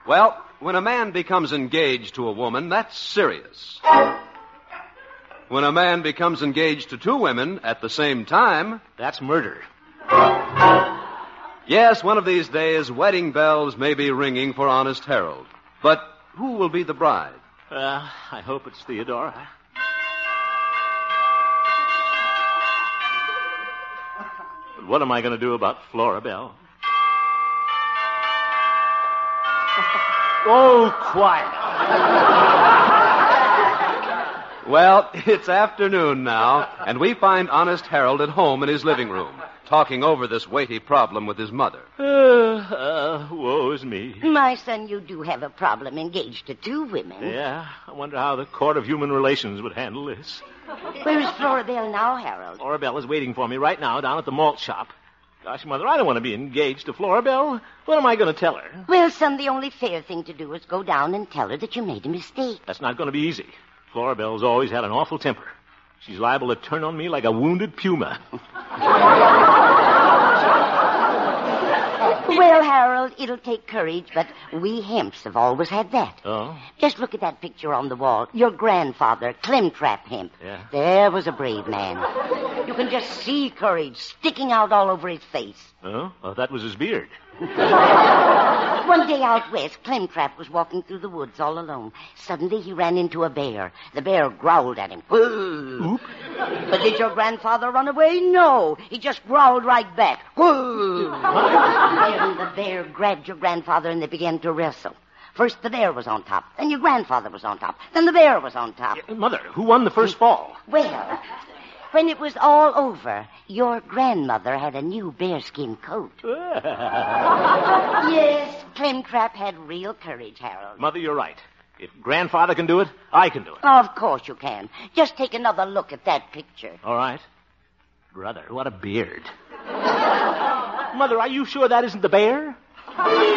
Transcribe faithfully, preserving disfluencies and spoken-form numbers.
Well, when a man becomes engaged to a woman, that's serious. When a man becomes engaged to two women at the same time... That's murder. Yes, one of these days, wedding bells may be ringing for Honest Harold. But who will be the bride? Uh, I hope it's Theodora. But what am I going to do about Flora Belle? Oh, quiet. Well, it's afternoon now, and we find Honest Harold at home in his living room, talking over this weighty problem with his mother. Uh, uh, woe is me. My son, you do have a problem engaged to two women. Yeah, I wonder how the Court of Human Relations would handle this. Where is Flora Belle now, Harold? Flora Belle is waiting for me right now down at the malt shop. Gosh, Mother, I don't want to be engaged to Flora Belle. What am I going to tell her? Well, son, the only fair thing to do is go down and tell her that you made a mistake. That's not going to be easy. Flora Belle's always had an awful temper. She's liable to turn on me like a wounded puma. Well, Harold, it'll take courage, but we Hemps have always had that. Oh? Just look at that picture on the wall. Your grandfather, Clemtrap Hemp. Yeah. There was a brave man. You can just see courage sticking out all over his face. Oh? Oh, that was his beard. One day out west, Clemtrap was walking through the woods all alone. Suddenly he ran into a bear. The bear growled at him. Oop. But did your grandfather run away? No. He just growled right back. Then the bear grabbed your grandfather and they began to wrestle. First the bear was on top, then your grandfather was on top, then the bear was on top. Yeah, Mother, who won the first fall? Well, when it was all over, your grandmother had a new bearskin coat. Yes, Clemtrap had real courage, Harold. Mother, you're right. If Grandfather can do it, I can do it. Of course you can. Just take another look at that picture. All right. Brother, what a beard. Mother, are you sure that isn't the bear?